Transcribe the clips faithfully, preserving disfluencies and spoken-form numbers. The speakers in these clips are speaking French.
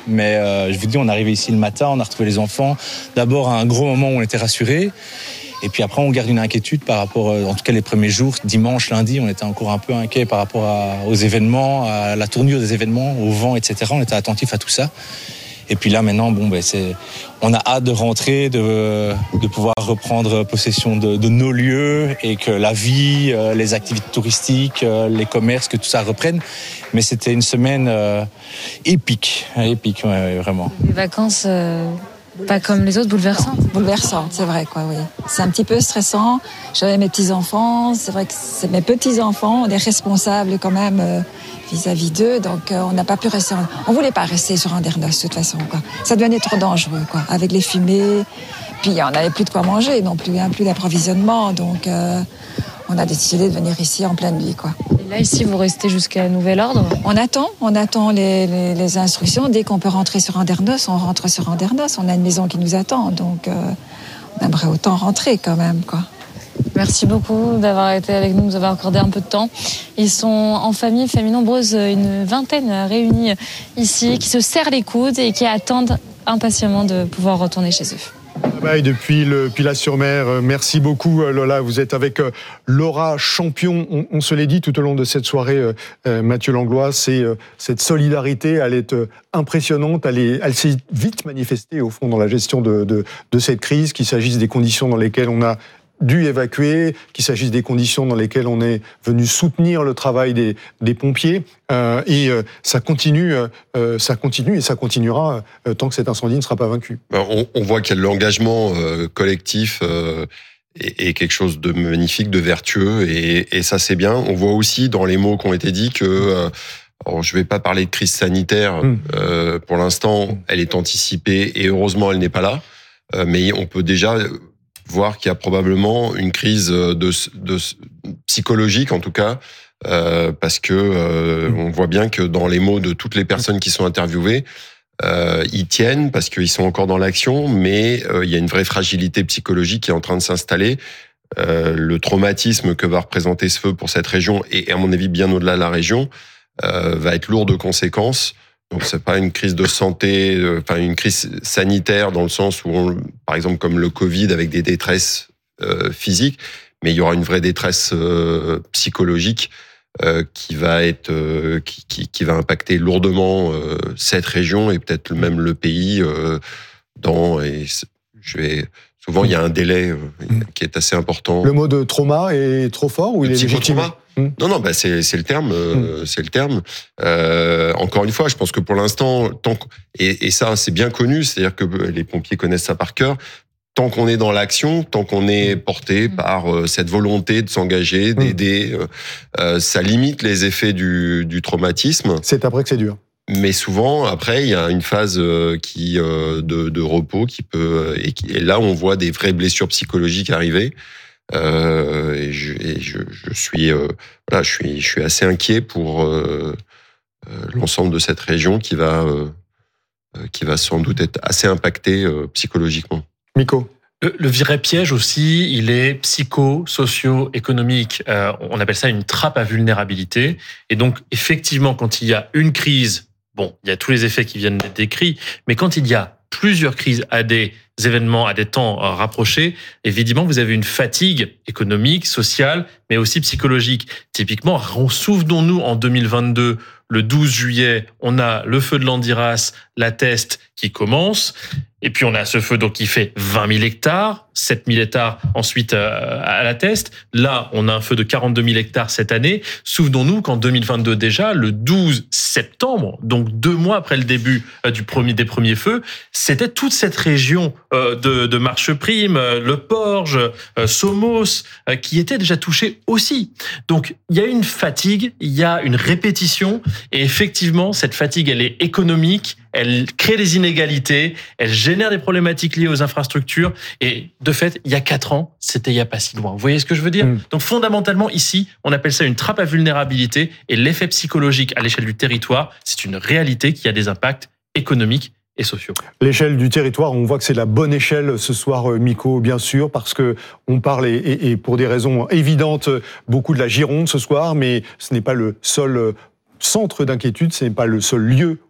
Mais euh, je vous dis, on est arrivé ici le matin, on a retrouvé les enfants. D'abord, à un gros moment où on était rassurés. Et puis après, on garde une inquiétude par rapport, en tout cas les premiers jours, dimanche, lundi, on était encore un peu inquiets par rapport à, aux événements, à la tournure des événements, au vent, et cetera. On était attentifs à tout ça. Et puis là, maintenant, bon, ben, c'est, on a hâte de rentrer, de, de pouvoir reprendre possession de, de nos lieux et que la vie, euh, les activités touristiques, euh, les commerces, que tout ça reprenne. Mais c'était une semaine euh, épique, épique, ouais, vraiment. Les vacances, euh, pas comme les autres, bouleversantes. Bouleversant, c'est vrai, quoi, oui. C'est un petit peu stressant. J'avais mes petits-enfants, c'est vrai que c'est mes petits-enfants, on est responsables quand même euh, vis-à-vis d'eux, donc euh, on n'a pas pu rester, en... on voulait pas rester sur Andernos de toute façon, quoi. Ça devenait trop dangereux, quoi, avec les fumées, puis on n'avait plus de quoi manger non plus, hein, plus d'approvisionnement, donc euh, on a décidé de venir ici en pleine nuit, quoi. Et là, ici, vous restez jusqu'à nouvel ordre ? On attend, on attend les, les, les instructions. Dès qu'on peut rentrer sur Andernos, on rentre sur Andernos. On a une maison qui nous attend, donc euh, on aimerait autant rentrer quand même, quoi. Merci beaucoup d'avoir été avec nous, nous avoir accordé un peu de temps. Ils sont en famille, famille nombreuse, une vingtaine réunis ici, qui se serrent les coudes et qui attendent impatiemment de pouvoir retourner chez eux. Et depuis le Pilat-sur-Mer, merci beaucoup Lola, vous êtes avec Laura Champion, on, on se l'est dit tout au long de cette soirée, euh, Mathieu Langlois, c'est euh, cette solidarité, elle est euh, impressionnante, elle, est, elle s'est vite manifestée au fond dans la gestion de, de, de cette crise, qu'il s'agisse des conditions dans lesquelles on a dû évacuer, qu'il s'agisse des conditions dans lesquelles on est venu soutenir le travail des, des pompiers. Euh, et euh, ça continue, euh, ça continue et ça continuera euh, tant que cet incendie ne sera pas vaincu. On, on voit qu'il y a l'engagement euh, collectif euh, et, et quelque chose de magnifique, de vertueux, et, et ça c'est bien. On voit aussi dans les mots qui ont été dits que... Euh, alors, je ne vais pas parler de crise sanitaire. Mmh. Euh, pour l'instant, elle est anticipée et heureusement, elle n'est pas là. Euh, mais on peut déjà... voir qu'il y a probablement une crise de, de psychologique en tout cas, euh, parce que euh, on voit bien que dans les mots de toutes les personnes qui sont interviewées, euh, ils tiennent parce qu'ils sont encore dans l'action, mais euh, il y a une vraie fragilité psychologique qui est en train de s'installer. Euh, le traumatisme que va représenter ce feu pour cette région, et à mon avis bien au-delà de la région, euh, va être lourd de conséquences. Donc c'est pas une crise de santé, euh, enfin une crise sanitaire dans le sens où, on, par exemple comme le Covid avec des détresses euh, physiques, mais il y aura une vraie détresse euh, psychologique euh, qui va être, euh, qui, qui, qui va impacter lourdement euh, cette région et peut-être même le pays. Euh, dans et je vais souvent il y a un délai euh, qui est assez important. Le mot de trauma est trop fort ou il est légitime? Mmh. Non, non, bah c'est c'est le terme, euh, mmh. c'est le terme. Euh, encore une fois, je pense que pour l'instant, tant qu'... et, et ça c'est bien connu, c'est-à-dire que les pompiers connaissent ça par cœur. Tant qu'on est dans l'action, tant qu'on est porté mmh. par euh, cette volonté de s'engager, d'aider, mmh. euh, ça limite les effets du, du traumatisme. C'est après que c'est dur. Mais souvent, après, il y a une phase qui euh, de, de repos qui peut et, qui, et là, on voit des vraies blessures psychologiques arriver. Euh, et je, et je, je suis, euh, voilà, je suis, je suis assez inquiet pour euh, euh, l'ensemble de cette région qui va, euh, qui va sans doute être assez impactée euh, psychologiquement. Miko. Le, le vrai piège aussi, il est psycho, socio, économique. Euh, on appelle ça une trappe à vulnérabilité. Et donc, effectivement, quand il y a une crise, bon, il y a tous les effets qui viennent d'être décrits, mais quand il y a plusieurs crises à des événements, à des temps rapprochés, évidemment, vous avez une fatigue économique, sociale, mais aussi psychologique. Typiquement, souvenons-nous, en deux mille vingt-deux, le douze juillet, on a le feu de Landiras, la Teste qui commence, et puis on a ce feu donc qui fait vingt mille hectares, sept mille hectares ensuite à la Teste. Là, on a un feu de quarante-deux mille hectares cette année. Souvenons-nous qu'en deux mille vingt-deux déjà, le douze septembre, donc deux mois après le début du premier, des premiers feux, c'était toute cette région de, de Marcheprime, le Porge, Somos, qui était déjà touchée aussi. Donc, il y a une fatigue, il y a une répétition, et effectivement, cette fatigue, elle est économique, elle crée des inégalités, elle génère des problématiques liées aux infrastructures, et de fait, il y a quatre ans, c'était il y a pas si loin. Vous voyez ce que je veux dire? Mmh. Donc, fondamentalement, ici, on appelle ça une trappe à vulnérabilité, et l'effet psychologique à l'échelle du territoire, c'est une réalité qui a des impacts économiques et sociaux. L'échelle du territoire, on voit que c'est la bonne échelle ce soir, Miko, bien sûr, parce que on parle, et, et, et pour des raisons évidentes, beaucoup de la Gironde ce soir, mais ce n'est pas le seul centre d'inquiétude, ce n'est pas le seul lieu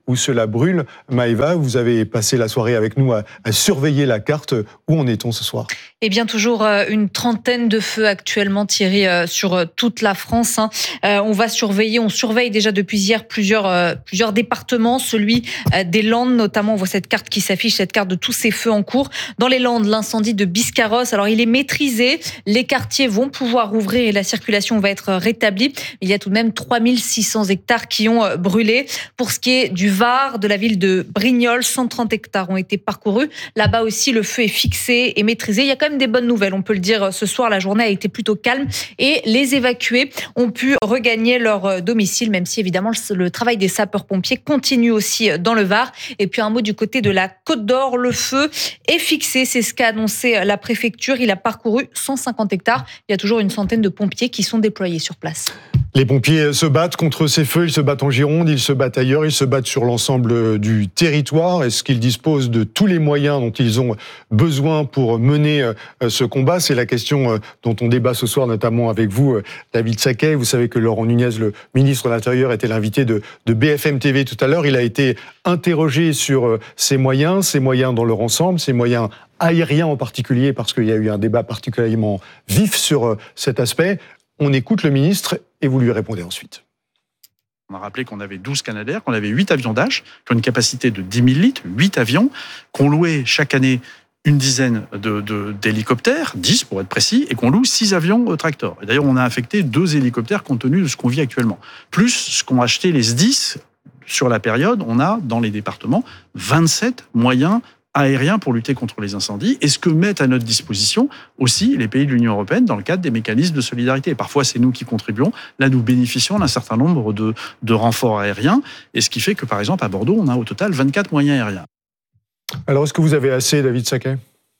où cela brûle. Maëva, vous avez passé la soirée avec nous à, à surveiller la carte. Où en est-on ce soir ? Eh bien, toujours une trentaine de feux actuellement, Thierry, sur toute la France. On va surveiller, on surveille déjà depuis hier plusieurs, plusieurs départements. Celui des Landes, notamment, on voit cette carte qui s'affiche, cette carte de tous ces feux en cours. Dans les Landes, l'incendie de Biscarrosse, alors il est maîtrisé. Les quartiers vont pouvoir ouvrir et la circulation va être rétablie. Il y a tout de même trois mille six cents hectares qui ont brûlé. Pour ce qui est du Var, de la ville de Brignoles, cent trente hectares ont été parcourus. Là-bas aussi, le feu est fixé et maîtrisé. Il y a quand même des bonnes nouvelles, on peut le dire. Ce soir, la journée a été plutôt calme et les évacués ont pu regagner leur domicile, même si évidemment le travail des sapeurs-pompiers continue aussi dans le Var. Et puis un mot du côté de la Côte d'Or, le feu est fixé, c'est ce qu'a annoncé la préfecture. Il a parcouru cent cinquante hectares. Il y a toujours une centaine de pompiers qui sont déployés sur place. Les pompiers se battent contre ces feux, ils se battent en Gironde, ils se battent ailleurs, ils se battent sur l'ensemble du territoire. Est-ce qu'ils disposent de tous les moyens dont ils ont besoin pour mener ce combat ? C'est la question dont on débat ce soir, notamment avec vous, David Sacquet. Vous savez que Laurent Nunez, le ministre de l'Intérieur, était l'invité de, de B F M T V tout à l'heure. Il a été interrogé sur ces moyens, ces moyens dans leur ensemble, ces moyens aériens en particulier, parce qu'il y a eu un débat particulièrement vif sur cet aspect. On écoute le ministre et vous lui répondez ensuite. On a rappelé qu'on avait douze Canadair, qu'on avait huit avions d'H, qui ont une capacité de dix mille litres, huit avions, qu'on louait chaque année une dizaine de, de, d'hélicoptères, dix pour être précis, et qu'on loue six avions Tractor. Et d'ailleurs, on a affecté deux hélicoptères compte tenu de ce qu'on vit actuellement. Plus ce qu'ont acheté les S D I S sur la période, on a dans les départements vingt-sept moyens aériens pour lutter contre les incendies, et ce que mettent à notre disposition aussi les pays de l'Union européenne dans le cadre des mécanismes de solidarité. Et parfois, c'est nous qui contribuons. Là, nous bénéficions d'un certain nombre de, de renforts aériens, et ce qui fait que, par exemple, à Bordeaux, on a au total vingt-quatre moyens aériens. Alors, est-ce que vous avez assez, David Sacquet ?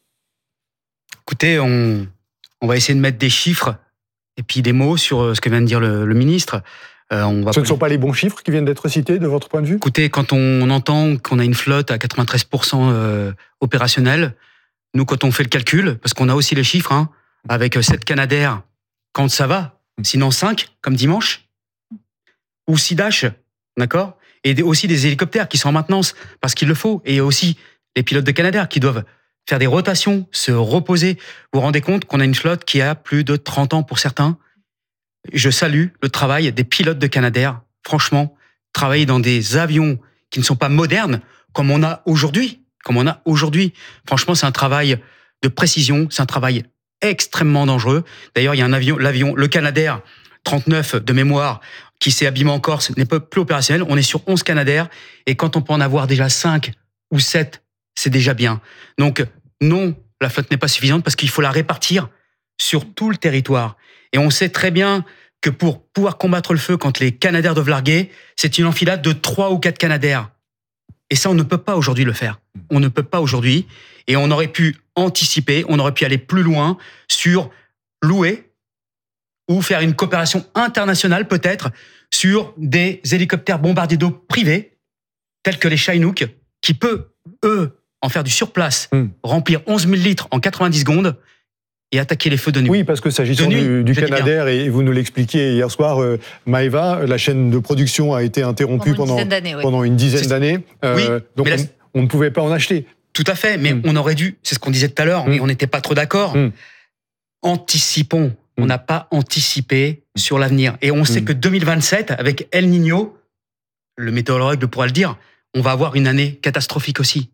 Écoutez, on, on va essayer de mettre des chiffres et puis des mots sur ce que vient de dire le, le ministre. Euh, on va ce ne sont pas les bons chiffres qui viennent d'être cités, de votre point de vue ? Écoutez, quand on entend qu'on a une flotte à quatre-vingt-treize pour cent euh, opérationnelle, nous, quand on fait le calcul, parce qu'on a aussi les chiffres, hein, avec sept Canadair, quand ça va, sinon cinq, comme dimanche, ou six Dash, d'accord ? Et aussi des hélicoptères qui sont en maintenance, parce qu'il le faut, et aussi les pilotes de Canadair qui doivent faire des rotations, se reposer. Vous vous rendez compte qu'on a une flotte qui a plus de trente ans pour certains. Je salue le travail des pilotes de Canadair. Franchement, travailler dans des avions qui ne sont pas modernes, comme on a aujourd'hui, comme on a aujourd'hui. Franchement, c'est un travail de précision, c'est un travail extrêmement dangereux. D'ailleurs, il y a un avion, l'avion, le Canadair trente-neuf de mémoire, qui s'est abîmé en Corse, n'est pas plus opérationnel. On est sur onze Canadair, et quand on peut en avoir déjà cinq ou sept, c'est déjà bien. Donc, non, la flotte n'est pas suffisante parce qu'il faut la répartir sur tout le territoire. Et on sait très bien que pour pouvoir combattre le feu, quand les Canadair doivent larguer, c'est une enfilade de trois ou quatre Canadair. Et ça, on ne peut pas aujourd'hui le faire. On ne peut pas aujourd'hui. Et on aurait pu anticiper, on aurait pu aller plus loin sur louer ou faire une coopération internationale peut-être sur des hélicoptères bombardiers d'eau privés, tels que les Chinook, qui peut, eux, en faire du surplace, mmh. remplir onze mille litres en quatre-vingt-dix secondes et attaquer les feux de nuit. Oui, parce que s'agissant nuit, du, du Canadair, et vous nous l'expliquiez hier soir, euh, Maëva, la chaîne de production a été interrompue pendant, pendant, une, pendant, oui. pendant une dizaine d'années. Euh, oui, donc on, la... on ne pouvait pas en acheter. Tout à fait, mais mmh. on aurait dû, c'est ce qu'on disait tout à l'heure, mmh. mais on n'était pas trop d'accord. Mmh. Anticipons. Mmh. On n'a pas anticipé sur l'avenir. Et on mmh. sait que deux mille vingt-sept, avec El Niño, le météorologue pourra le dire, on va avoir une année catastrophique aussi.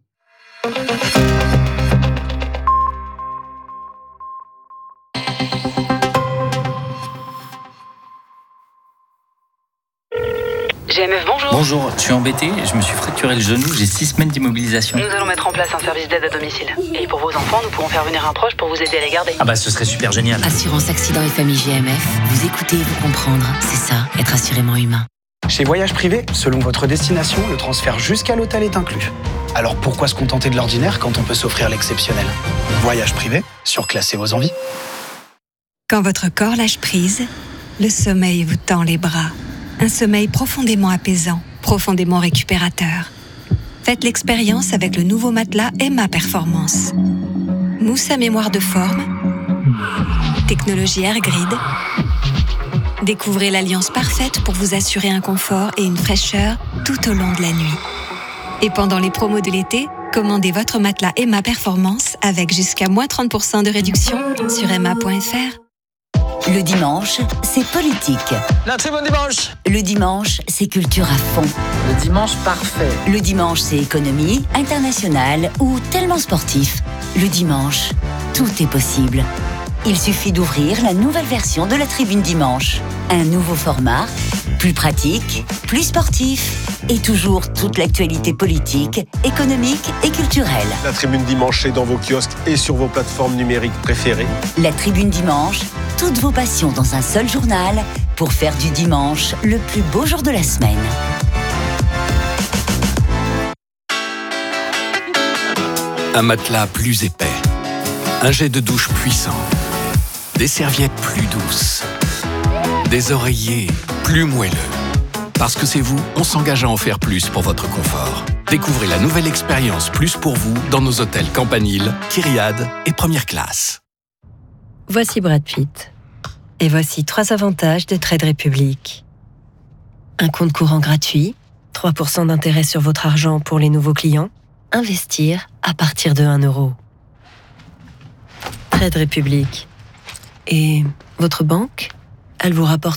G M F, bonjour. Bonjour, je suis embêté, je me suis fracturé le genou, j'ai six semaines d'immobilisation. Nous allons mettre en place un service d'aide à domicile. Et pour vos enfants, nous pourrons faire venir un proche pour vous aider à les garder. Ah bah ce serait super génial. Assurance accident et famille G M F, vous écoutez et vous comprendre, c'est ça, être assurément humain. Chez Voyage Privé, selon votre destination, le transfert jusqu'à l'hôtel est inclus. Alors pourquoi se contenter de l'ordinaire quand on peut s'offrir l'exceptionnel ? Voyage Privé, surclassez vos envies. Quand votre corps lâche prise, le sommeil vous tend les bras. Un sommeil profondément apaisant, profondément récupérateur. Faites l'expérience avec le nouveau matelas Emma Performance. Mousse à mémoire de forme, technologie AirGrid. Découvrez l'alliance parfaite pour vous assurer un confort et une fraîcheur tout au long de la nuit. Et pendant les promos de l'été, commandez votre matelas Emma Performance avec jusqu'à moins trente pour cent de réduction sur emma point f r. Le dimanche, c'est politique. La tribune dimanche. Le dimanche, c'est culture à fond. Le dimanche parfait. Le dimanche, c'est économie, international ou tellement sportif. Le dimanche, tout est possible. Il suffit d'ouvrir la nouvelle version de la tribune dimanche. Un nouveau format, plus pratique, plus sportif et toujours toute l'actualité politique, économique et culturelle. La tribune dimanche est dans vos kiosques et sur vos plateformes numériques préférées. La tribune dimanche, toutes vos passions dans un seul journal pour faire du dimanche le plus beau jour de la semaine. Un matelas plus épais, un jet de douche puissant, des serviettes plus douces, des oreillers plus moelleux. Parce que c'est vous, on s'engage à en faire plus pour votre confort. Découvrez la nouvelle expérience Plus pour vous dans nos hôtels Campanile, Kyriade et Première Classe. Voici Brad Pitt. Et voici trois avantages de Trade Republic. Un compte courant gratuit, trois pour cent d'intérêt sur votre argent pour les nouveaux clients, investir à partir de un euro. Trade Republic. Et votre banque, elle vous rapporte combien ?